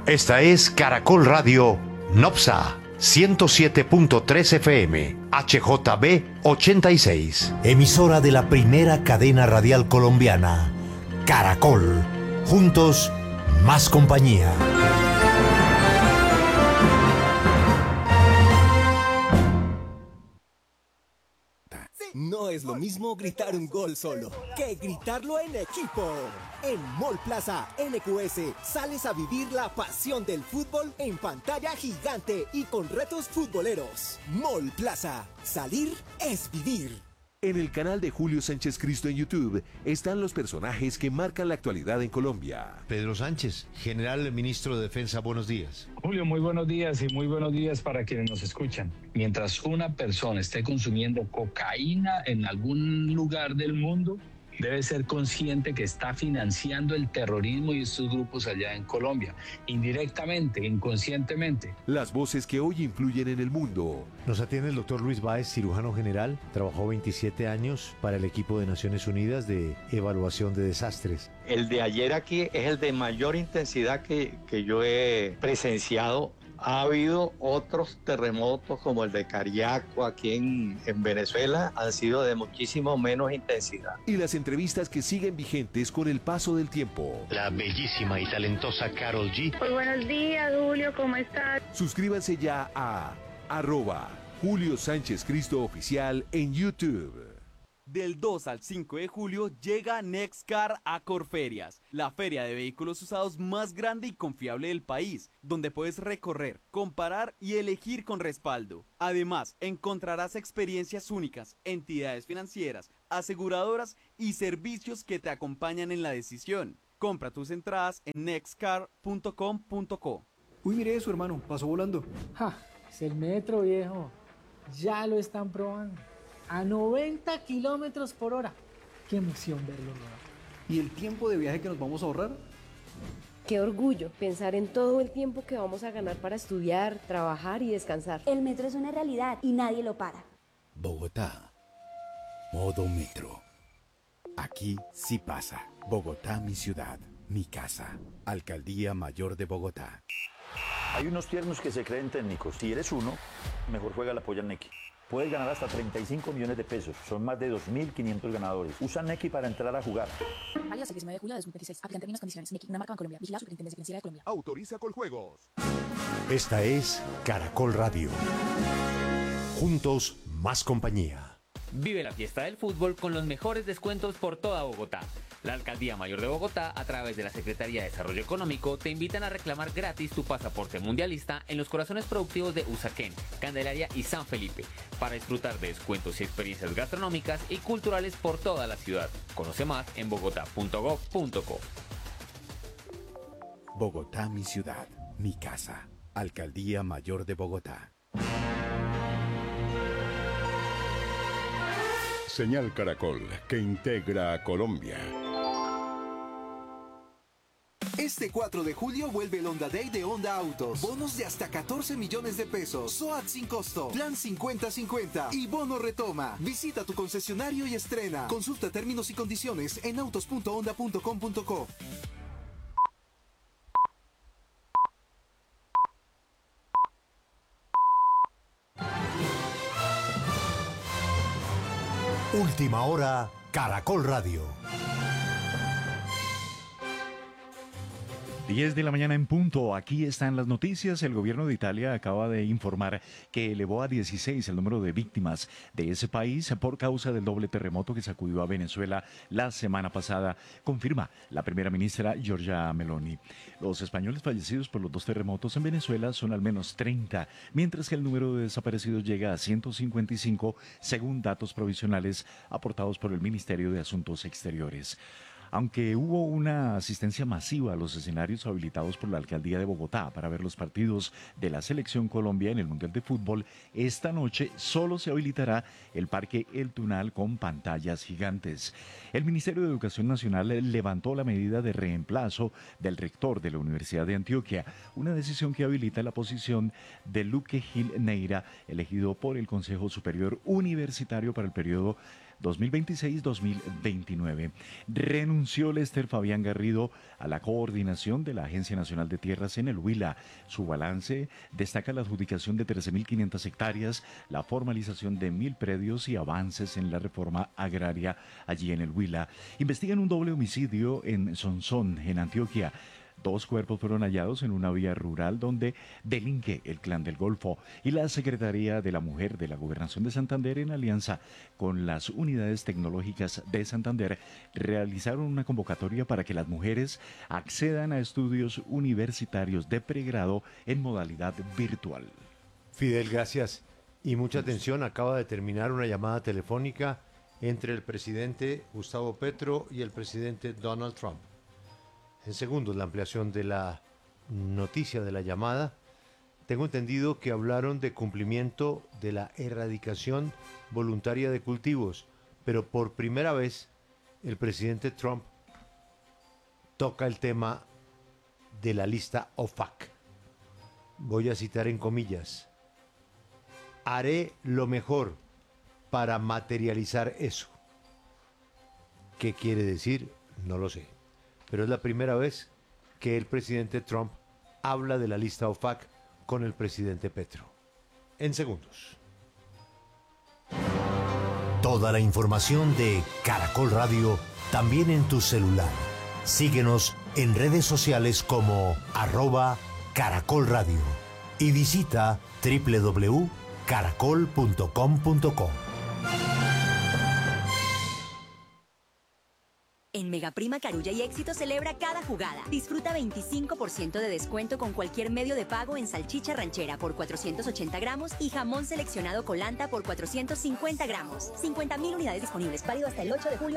Esta es Caracol Radio Nopsa 107.3 FM, HJB 86. Emisora de la primera cadena radial colombiana, Caracol. Juntos, más compañía. No es lo mismo gritar un gol solo que gritarlo en equipo. En Mall Plaza NQS sales a vivir la pasión del fútbol en pantalla gigante y con retos futboleros. Mall Plaza, salir es vivir. En el canal de Julio Sánchez Cristo en YouTube están los personajes que marcan la actualidad en Colombia. Pedro Sánchez, general ministro de Defensa, buenos días. Julio, muy buenos días y muy buenos días para quienes nos escuchan. Mientras una persona esté consumiendo cocaína en algún lugar del mundo, debe ser consciente que está financiando el terrorismo y estos grupos allá en Colombia, indirectamente, inconscientemente. Las voces que hoy influyen en el mundo. Nos atiende el doctor Luis Báez, cirujano general. Trabajó 27 años para el equipo de Naciones Unidas de evaluación de desastres. El de ayer aquí es el de mayor intensidad que yo he presenciado. Ha habido otros terremotos como el de Cariaco aquí en Venezuela, han sido de muchísimo menos intensidad. Y las entrevistas que siguen vigentes con el paso del tiempo. La bellísima y talentosa Karol G. Muy buenos días, Julio, ¿cómo estás? Suscríbanse ya a @Julio Sánchez Cristo Oficial en YouTube. Del 2 al 5 de julio llega Nexcar a Corferias, la feria de vehículos usados más grande y confiable del país, donde puedes recorrer, comparar y elegir con respaldo. Además, encontrarás experiencias únicas, entidades financieras, aseguradoras y servicios que te acompañan en la decisión. Compra tus entradas en nexcar.com.co. Uy, mire eso, hermano, pasó volando. Es el metro, viejo. Ya lo están probando. A 90 kilómetros por hora. Qué emoción verlo, ¿no? ¿Y el tiempo de viaje que nos vamos a ahorrar? Qué orgullo pensar en todo el tiempo que vamos a ganar para estudiar, trabajar y descansar. El metro es una realidad y nadie lo para. Bogotá. Modo metro. Aquí sí pasa. Bogotá, mi ciudad, mi casa. Alcaldía Mayor de Bogotá. Hay unos tiernos que se creen técnicos. Si eres uno, mejor juega la polla Nequi. Puedes ganar hasta 35 millones de pesos. Son más de 2.500 ganadores. Usa Nequi para entrar a jugar. Válido hasta el 19 de julio de 2026. Aplican términos y condiciones. Nequi, una marca en Colombia. Vigilada Superintendencia Financiera de Colombia. Autoriza Coljuegos. Esta es Caracol Radio. Juntos, más compañía. Vive la fiesta del fútbol con los mejores descuentos por toda Bogotá. La Alcaldía Mayor de Bogotá, a través de la Secretaría de Desarrollo Económico, te invitan a reclamar gratis tu pasaporte mundialista en los corazones productivos de Usaquén, Candelaria y San Felipe, para disfrutar de descuentos y experiencias gastronómicas y culturales por toda la ciudad. Conoce más en bogotá.gov.co. Bogotá, mi ciudad, mi casa. Alcaldía Mayor de Bogotá. Señal Caracol, que integra a Colombia. Este 4 de julio vuelve el Honda Day de Honda Autos. Bonos de hasta 14 millones de pesos. SOAT sin costo. Plan 50-50. Y bono retoma. Visita tu concesionario y estrena. Consulta términos y condiciones en autos.honda.com.co. Última hora, Caracol Radio. 10 de la mañana en punto, aquí están las noticias. El gobierno de Italia acaba de informar que elevó a 16 el número de víctimas de ese país por causa del doble terremoto que sacudió a Venezuela la semana pasada, confirma la primera ministra Giorgia Meloni. Los españoles fallecidos por los dos terremotos en Venezuela son al menos 30, mientras que el número de desaparecidos llega a 155, según datos provisionales aportados por el Ministerio de Asuntos Exteriores. Aunque hubo una asistencia masiva a los escenarios habilitados por la Alcaldía de Bogotá para ver los partidos de la Selección Colombia en el Mundial de Fútbol, esta noche solo se habilitará el Parque El Tunal con pantallas gigantes. El Ministerio de Educación Nacional levantó la medida de reemplazo del rector de la Universidad de Antioquia, una decisión que habilita la posición de Luque Gil Neira, elegido por el Consejo Superior Universitario para el periodo 2026-2029. Renunció Lester Fabián Garrido a la coordinación de la Agencia Nacional de Tierras en el Huila. Su balance destaca la adjudicación de 13.500 hectáreas, la formalización de 1.000 predios y avances en la reforma agraria allí en el Huila. Investigan un doble homicidio en Sonsón, en Antioquia. 2 cuerpos fueron hallados en una vía rural donde delinque el Clan del Golfo, y la Secretaría de la Mujer de la Gobernación de Santander, en alianza con las unidades tecnológicas de Santander, realizaron una convocatoria para que las mujeres accedan a estudios universitarios de pregrado en modalidad virtual. Fidel, gracias. Y mucha atención, acaba de terminar una llamada telefónica entre el presidente Gustavo Petro y el presidente Donald Trump. En segundos, la ampliación de la noticia de la llamada. Tengo entendido que hablaron de cumplimiento de la erradicación voluntaria de cultivos, pero por primera vez el presidente Trump toca el tema de la lista OFAC. Voy a citar en comillas: haré lo mejor para materializar eso. ¿Qué quiere decir? No lo sé. Pero es la primera vez que el presidente Trump habla de la lista OFAC con el presidente Petro. En segundos. Toda la información de Caracol Radio también en tu celular. Síguenos en redes sociales como @Caracol Radio y visita www.caracol.com.co. En Megaprima, Carulla y Éxito celebra cada jugada. Disfruta 25% de descuento con cualquier medio de pago en salchicha ranchera por 480 gramos y jamón seleccionado Colanta por 450 gramos. 50.000 unidades disponibles, válido hasta el 8 de julio.